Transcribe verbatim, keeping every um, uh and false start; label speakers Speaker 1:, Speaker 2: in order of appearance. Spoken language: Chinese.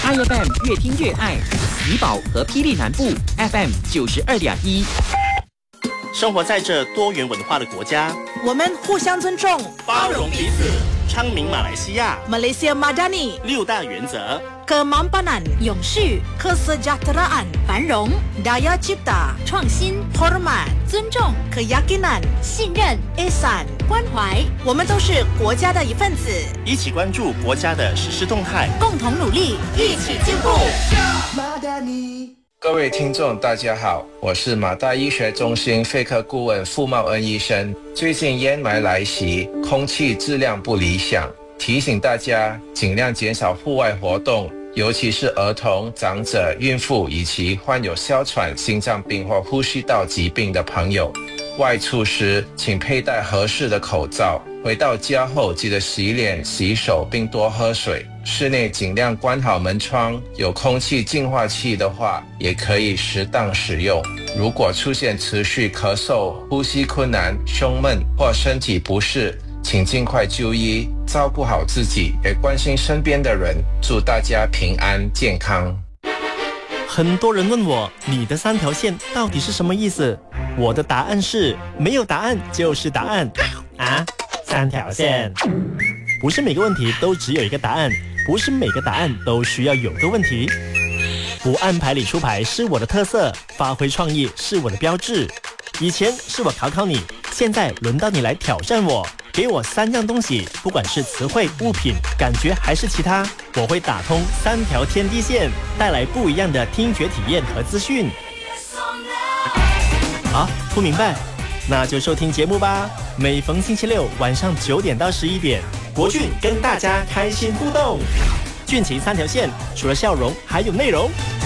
Speaker 1: I F M 越听越爱，怡保和霹雳南部 F M 九十二点一。
Speaker 2: 生活在这多元文化的国家，
Speaker 3: 我们互相尊重，
Speaker 2: 包容彼此，昌明马来西亚
Speaker 3: Malaysia Madani
Speaker 2: 六大原则
Speaker 3: ：Kemampanan
Speaker 4: 永续、
Speaker 3: Kesejahteraan
Speaker 4: 繁荣、
Speaker 3: Daya Cipta
Speaker 4: 创新、
Speaker 3: Hormat
Speaker 4: 尊重、
Speaker 3: Keyakinan
Speaker 4: 信任、
Speaker 3: Ihsan
Speaker 4: 关怀。
Speaker 3: 我们都是国家的一份子，
Speaker 2: 一起关注国家的实施动态，
Speaker 4: 共同努力，一起进步。
Speaker 5: 各位听众大家好，我是马大医学中心肺科顾问傅茂恩医生。最近烟霾来袭，空气质量不理想，提醒大家尽量减少户外活动，尤其是儿童、长者、孕妇以及患有哮喘、心脏病或呼吸道疾病的朋友。外出时请佩戴合适的口罩，回到家后记得洗脸、洗手并多喝水。室内尽量关好门窗，有空气净化器的话也可以适当使用。如果出现持续咳嗽、呼吸困难、胸闷或身体不适，请尽快就医，照顾好自己，也关心身边的人。祝大家平安健康。
Speaker 2: 很多人问我，你的三条线到底是什么意思？我的答案是，没有答案就是答案啊！三条线，不是每个问题都只有一个答案，不是每个答案都需要有个问题。不按牌理出牌是我的特色，发挥创意是我的标志。以前是我考考你，现在轮到你来挑战我。给我三样东西，不管是词汇、物品、感觉还是其他，我会打通三条天地线，带来不一样的听觉体验和资讯。啊，不明白？那就收听节目吧。每逢星期六晚上九点到十一点，国俊跟大家开心互动。俊情三条线，除了笑容，还有内容。